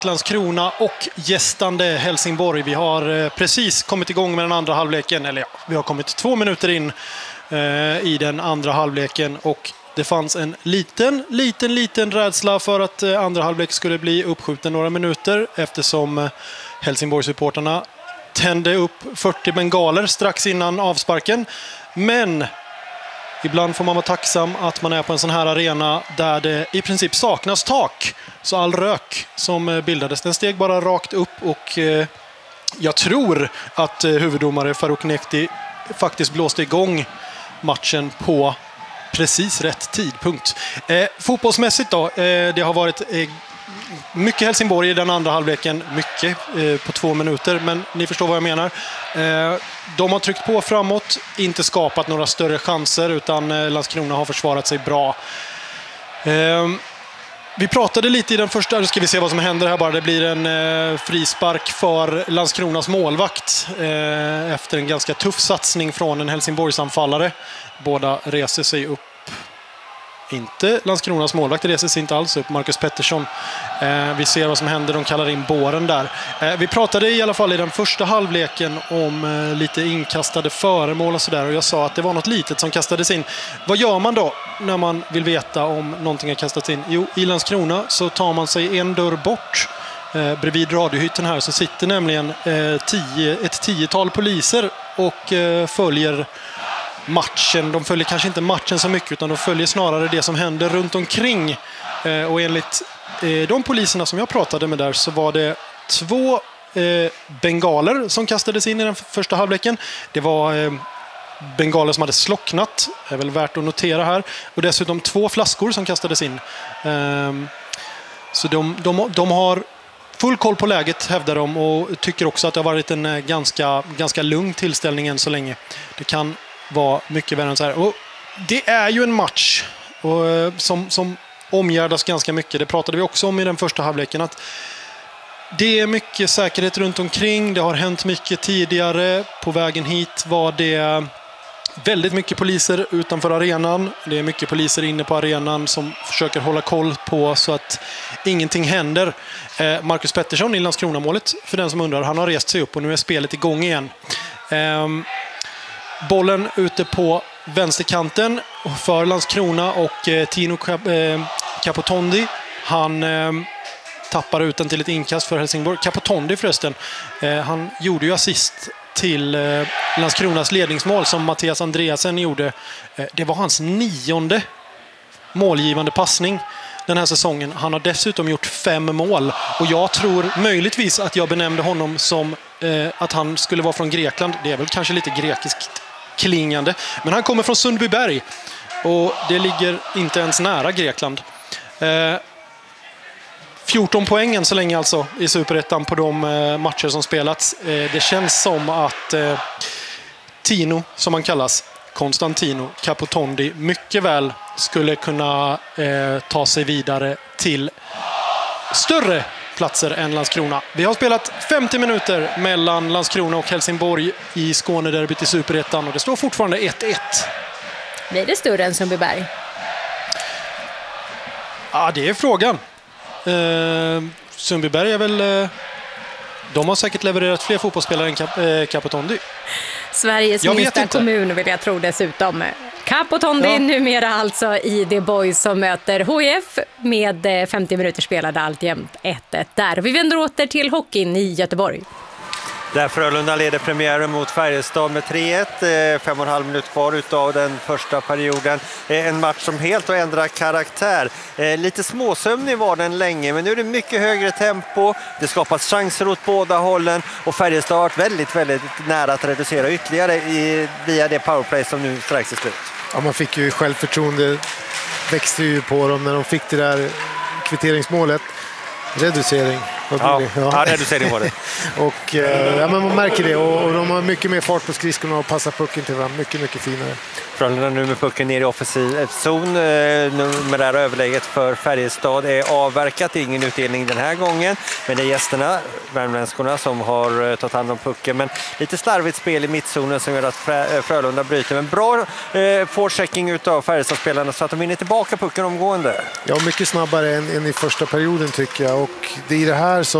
Landskrona och gästande Helsingborg. Vi har precis kommit igång med den andra halvleken. Eller ja, vi har kommit 2 minuter in i den andra halvleken. Och det fanns en liten rädsla för att andra halvlek skulle bli uppskjuten några minuter. Eftersom Helsingborg-supporterna tände upp 40 bengaler strax innan avsparken. Men ibland får man vara tacksam att man är på en sån här arena där det i princip saknas tak. Så all rök som bildades, den steg bara rakt upp och jag tror att huvuddomare Farouk Nekti faktiskt blåste igång matchen på precis rätt tidpunkt. Fotbollsmässigt då, det har varit mycket Helsingborg i den andra halvleken, mycket på 2 minuter, men ni förstår vad jag menar. De har tryckt på framåt, inte skapat några större chanser, utan Landskrona har försvarat sig bra. Vi pratade lite i den första, nu ska vi se vad som händer här bara. Det blir en frispark för Landskronas målvakt efter en ganska tuff satsning från en Helsingborgsanfallare. Båda reser sig upp. Inte Landskronas målvakt reser sig inte alls upp, Marcus Pettersson. Vi ser vad som händer, de kallar in båren där. Vi pratade i alla fall i den första halvleken om lite inkastade föremål och sådär. Och jag sa att det var något litet som kastades in. Vad gör man då när man vill veta om någonting har kastats in? Jo, i Landskrona så tar man sig en dörr bort. Bredvid radiohytten här så sitter nämligen ett 10-tal poliser och följer matchen. De följer kanske inte matchen så mycket, utan de följer snarare det som händer runt omkring. Och enligt de poliserna som jag pratade med där så var det 2 bengaler som kastades in i den första halvleken. Det var bengaler som hade slocknat, är väl värt att notera här. Och dessutom 2 flaskor som kastades in. Så de har full koll på läget, hävdar de, och tycker också att det har varit en ganska lugn tillställning än så länge. Det kan vara mycket värre än så här. Och det är ju en match och som omgärdas ganska mycket. Det pratade vi också om i den första halvleken, att det är mycket säkerhet runt omkring. Det har hänt mycket tidigare. På vägen hit var det väldigt mycket poliser utanför arenan. Det är mycket poliser inne på arenan som försöker hålla koll på så att ingenting händer. Marcus Pettersson i Landskrona-målet, för den som undrar, han har rest sig upp och nu är spelet igång igen. Bollen ute på vänsterkanten för Landskrona och Tino Capotondi. Han tappar ut den till ett inkast för Helsingborg. Capotondi förresten, han gjorde ju assist till Landskronas ledningsmål som Mattias Andreasen gjorde. Det var hans 9:e målgivande passning den här säsongen. Han har dessutom gjort 5 mål och jag tror möjligtvis att jag benämnde honom som att han skulle vara från Grekland. Det är väl kanske lite grekiskt klingande, men han kommer från Sundbyberg och det ligger inte ens nära Grekland. 14 poängen så länge alltså i Superettan på de matcher som spelats. Det känns som att Tino, som han kallas, Konstantino Capotondi, mycket väl skulle kunna ta sig vidare till större platser än Landskrona. Vi har spelat 50 minuter mellan Landskrona och Helsingborg i Skånederbyt i Superettan och det står fortfarande 1-1. Blir det större än Sundbyberg? Ja, det är frågan. Sundbyberg är väl... de har säkert levererat fler fotbollsspelare än Capotondi. Sveriges minsta kommun vill jag tro dessutom. Capotondi numera alltså i The Boys som möter HIF med 50 minuter spelade alltjämt 1-1 där. Vi vänder åter till hockeyn i Göteborg. Där Frölunda leder premiären mot Färjestad med 3-1, 5,5 minuter kvar utav den första perioden. En match som helt har ändrat karaktär. Lite småsömnig var den länge, men nu är det mycket högre tempo. Det skapas chanser åt båda hållen och Färjestad har varit väldigt, väldigt nära att reducera ytterligare via det powerplay som nu strax är slut. Ja, man fick ju självförtroende, växte ju på dem när de fick det där kvitteringsmålet. Reducering. Ja, reducering var det. Och men man märker det och de har mycket mer fart på skridskorna och passar pucken till varandra. Mycket, mycket finare. Frölunda nu med pucken ner i offensiv zon. Numerära överläget för Färjestad är avverkat. Ingen utdelning den här gången. Men det är gästerna, värmländskorna, som har tagit hand om pucken. Men lite slarvigt spel i mittzonen som gör att Frölunda bryter. Men bra forechecking utav Färjestadspelarna så att de vinner tillbaka pucken omgående. Ja, mycket snabbare än i första perioden tycker jag. Och det är det här som